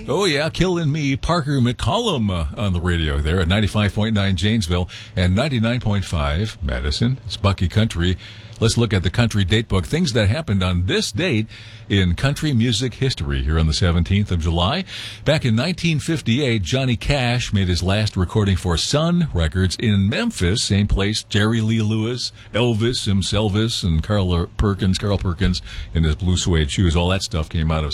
Oh, yeah, Killing Me, Parker McCollum on the radio there at 95.9 Janesville and 99.5 Madison. It's Bucky Country. Let's look at the country datebook. Things that happened on this date in country music history here on the 17th of July. Back in 1958, Johnny Cash made his last recording for Sun Records in Memphis, same place Jerry Lee Lewis, Elvis himself, and Carl Perkins in his blue suede shoes. All that stuff came out of